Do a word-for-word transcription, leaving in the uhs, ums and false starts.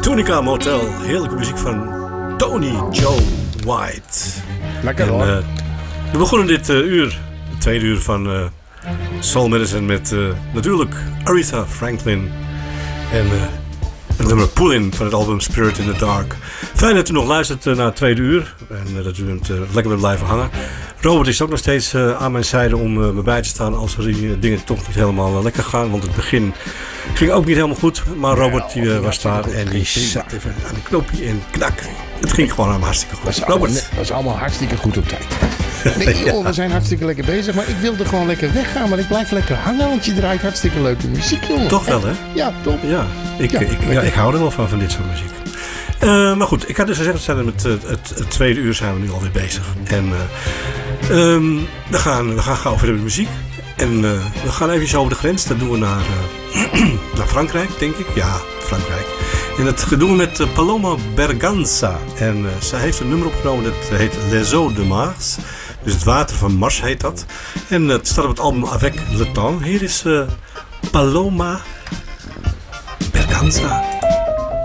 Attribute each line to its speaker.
Speaker 1: Tunica Motel. Heerlijke muziek van Tony Joe White.
Speaker 2: Lekker
Speaker 1: en,
Speaker 2: hoor.
Speaker 1: Uh, we begonnen dit uh, uur, het tweede uur van uh, Soul Medicine met uh, natuurlijk Aretha Franklin. En uh, het nummer Pull-In van het album Spirit in the Dark. Fijn dat u nog luistert uh, naar het tweede uur. En uh, dat u het uh, lekker bent blijven hangen. Robert is ook nog steeds uh, aan mijn zijde om uh, me bij te staan als er die dingen toch niet helemaal uh, lekker gaan. Want het begin ging ook niet helemaal goed. Maar Robert die, uh, was daar en die zat even aan een knopje en knak. Het ging gewoon allemaal hartstikke goed.
Speaker 2: Dat
Speaker 1: Robert.
Speaker 2: Dat was allemaal hartstikke goed op tijd. Nee joh, we zijn hartstikke lekker bezig. Maar ik wilde gewoon lekker weggaan. Maar ik blijf lekker hangen. Want je draait hartstikke leuke muziek, jongen.
Speaker 1: Toch wel, hè?
Speaker 2: Ja, toch?
Speaker 1: Ja, ik,
Speaker 2: Ja,
Speaker 1: ik, ja, ik hou er wel van, van dit soort muziek. Uh, maar goed, ik had dus gezegd, we zijn met uh, het, het tweede uur zijn we nu alweer bezig. En uh, um, we, gaan, we gaan gauw verder met muziek. En uh, we gaan even over de grens. Dat doen we naar, uh, naar Frankrijk, denk ik. Ja, Frankrijk. En dat doen we met uh, Paloma Berganza. En uh, zij heeft een nummer opgenomen dat heet Les Eaux de Mars. Dus het water van Mars heet dat. En uh, het staat op het album Avec le Temps. Hier is uh, Paloma Berganza.